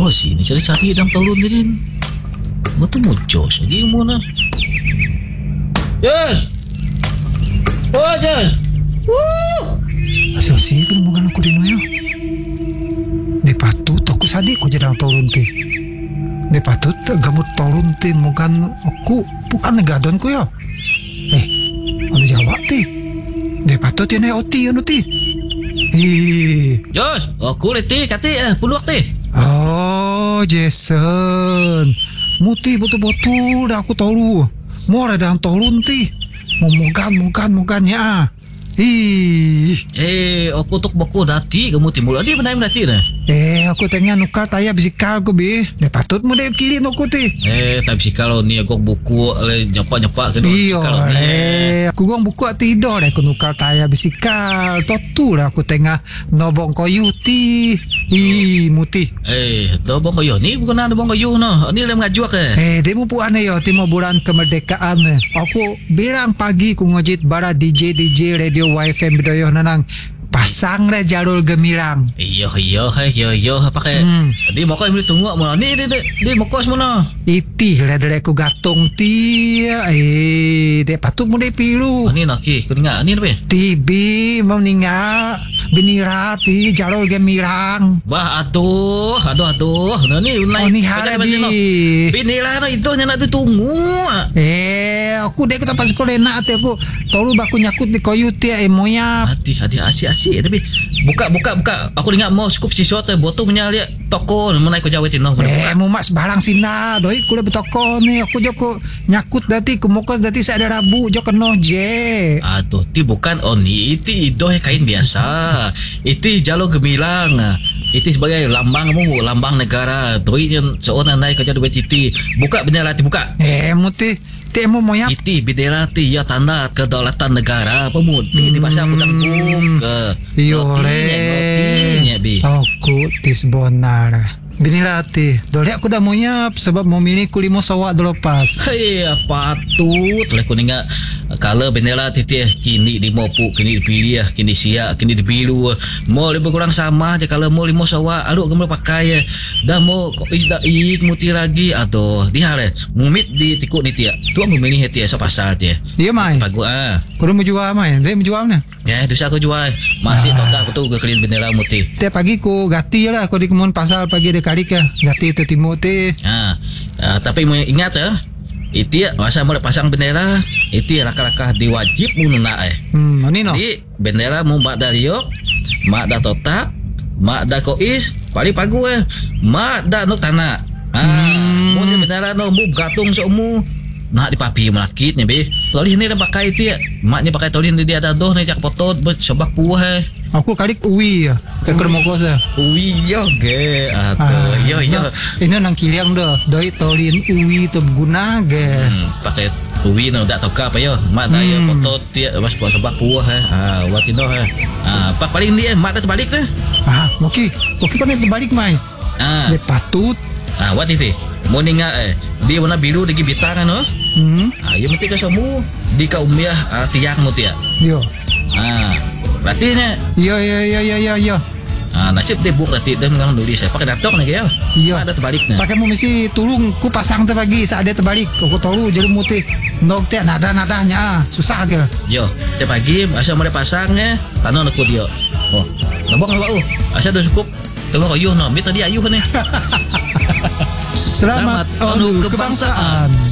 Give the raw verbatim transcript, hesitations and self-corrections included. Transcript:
Oh, sini cari-cari dalam tolong ni. Betul muncul lagi mana? Yes. Oh, yes. Woo. Asal sih kan bukan aku di noyo. De patut aku sadik ko jadi tolong ti. De patut gamut tolong ti bukan aku bukan negadon ko yo. Eh, ano jawab ti? De patut ya na oti ano ti. Eh. Yes. Aku leti kati eh puluh ti. Oh, Jason. Muti betul-betul dah aku tahu. Mau ada dalam tolong ti. Mau mugan mugan mugannya. Ih. Eh, aku tok bako dati kamu timbul adi benai dati dah. Eh, aku tengah nukar tayar bisikal aku bi. De patut mu de kilin aku ti. Eh, tapi si kalau ni aku buku le nyepak-nyepak ke Iyo le. Aku gong buku tidur deh aku nukar tayar bisikal. Totu lah aku tengah nobong koyu ti. Ih, muti. Eh, tu bong kayu ni bukan ada bong kayu no. Ni le mengajuak ke. Eh, demo puan yo timo bulan kemerdekaan. Aku bilang pagi ku ngojit bara D J D J radio Y F M bedoyo nanang pasang le jalur gemilang. Iyo iyo hai iyo iyo pakai. Hmm. Di mau kau boleh tunggu mana ni di di mau kau mana? Iti le dere ku gatung ti. Eh, de patut mu de pilu. Ni nak ki kau dengar ni apa? Tibi mau ninga benira ti jalur gemilang. Bah aduh aduh aduh. Nah ni Oh ni hari bi. Binilah no itu yang nak ditunggu. Eh, aku dek kita pas sekolah nak ti aku tolu baku nyakut di koyu ti eh moya. Hati hati asyik-asyik tapi buka buka buka. Aku dengar mau skup siswa tu botol punya lihat toko mana kau jawab tino. Eh, mu mak sebarang sina. Doi ku le betoko ni aku joko nyakut dati ku mokos dati sa ada rabu jo keno je. Aduh, ti bukan oh ni itu idoh kain biasa. Itu jalur gemilang. Itu sebagai lambang mu, lambang negara. Doi yang seorang naik kerja duit itu. Buka bendera ti buka. Eh, muti ti mu moya. Itu bendera ti ya tanda kedaulatan negara. Pemudi di bahasa budang buka. Iyo le. Notinya bi. Aku tis bonar. Binilah ti. Dole aku dah mau nyap sebab mau milih kulimo sawak delepas. Hei, patut lah kau dengar kalau bendera titi kini di mopu, kini dipilih, kini siap, kini dibilu. Mau lebih kurang sama aja kalau mau limo sawa, aduh kamu pakai dah mau kok is dah ik muti lagi atau dia le mumit di tikuk ni tia. Tu aku milih tia so pasal tia. Iya mai. Bagus ah. Kau mau jual mai? Dia mau jual mana? Ya, dosa aku jual. Masih Ah. total betul ke kelin bendera muti. Tiap pagi ku gati lah aku di kemun pasal pagi de kali ke. Gati tu timur ti. Ha. Uh, tapi mu ingat ah. Itu masa mau pasang bendera, itu rakah-rakah diwajib mu nak eh. Hmm, ni no. Jadi bendera mu mak dah liok, mak dah totak, mak dah kois, paling pagu eh. Mak dah nuk tanah. Ah, Hmm. mu ni bendera no mu gatung somu. Nak dipapi melakitnya be. Tolih ni dah pakai itu ya. Maknya pakai tolih ni dia ada doh ni jak potot bet sebab puah eh. Aku kali uwi ya. Ke kermokos ya. Ui yo ge. Atau yo yo. Ini nang kiliang dah. Doi tolin uwi tu berguna ge. Hmm, pakai uwi no dak toka apa yo. Mak dah ya Hmm. potot dia mas sebab puah eh. Ah, wakino eh. Ah, pak paling dia mak dah terbalik dah. Ah, oke. Oke pandai terbalik mai. Ah, Dia patut. ah, what itu? Mau ningat eh. Dia warna biru lagi bintang kan no? Hmm. Ah, yang penting kamu di kaumiah ah, tiang mu dia. Yo. Ah, berarti nya Yo yo yo yo yo yo. ah, nasib dia buk berarti dia mengang nulis saya pakai datok ni ya. Iya. Ada terbaliknya. Pakai mu mesti tulung ku pasang tu pagi saat dia terbalik. Aku tahu jadi mutih. Nok tiak nada-nadanya susah ke. Yo, tiap pagi asal mau pasangnya tanah nak dia. Oh, nabok nabok oh. Asal dah cukup. Tengok ayuh no, tadi ayuh ni. Selamat, Selamat Anu Anu Kebangsaan.